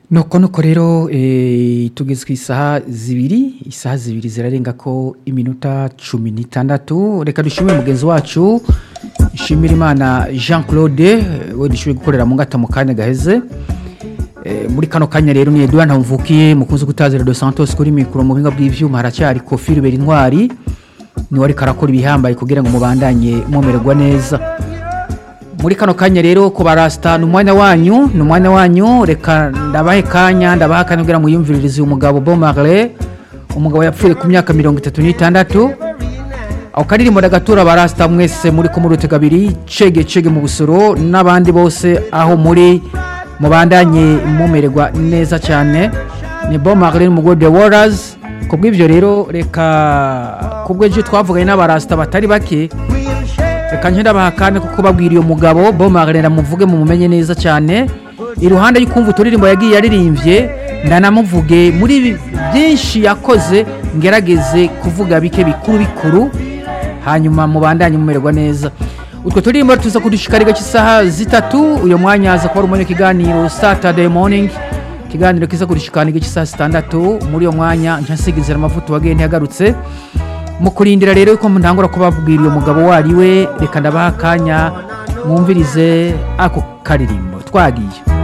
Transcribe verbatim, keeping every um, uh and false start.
nuko nuko rero eh, tugeze ku isaha zibiri isaha zibiri zirarenga ko iminota cumi n'itandatu reka dushimire mugenzi wacu Shimira Imana Jean Claude we dushoboye gukorera mu ngata mu kanya gaheze eh, muri kano kanya rero ni Edouard Ntamvukiye mukunzi gutazira dos Santos kuri mikro mu binga bw'ivyuma haracyari Kofi Rubera Intwari ni wari karakora ibihambaye kugira ngo mubandanye mumererwa neza muri kano kanya rero ko barasta numwanya wanyu numwanya wanyu reka ndabahe kanya ndabaha kanya kugira ngo yumviririze umugabo Bon Marley umugabo yapfuye ku myaka mirongo itatu n'itandatu aho karirimbo ndagatura barasta mwese muri ko murute kabiri cege cege mu busoro nabandi bose aho muri mubandanye mumererwa neza cyane ni Bon Marley mu God the Warriors kubw'ivyo rero reka kubweje twavuganye n'abarasta batari bake reka nkenda bahakane kuko babwiriye umugabo Bon Marley ndamuvuge mu mumenye neza cyane iruhande y'ukumva turirimbo yagiye yaririmbye ndanamuvuge muri byinshi yakoze ngerageze kuvuga bike bikuru bikuru hanyuma mubandanye mumererwa neza utwo turirimbo tuza kudushikariga cy'isaha zitatu uyo mwanya aza kuba umunyo kiganiro Saturday morning kiganiro kiza kudushikaniga cy'isaha zitandatu muri uyo mwanya ntasigizira amavuta wagende yagarutse mukurindira rero uko ntangura kubabwira uyo mugabo wari we reka ndabaha kanya mwumvirize ako karirimbo twagiye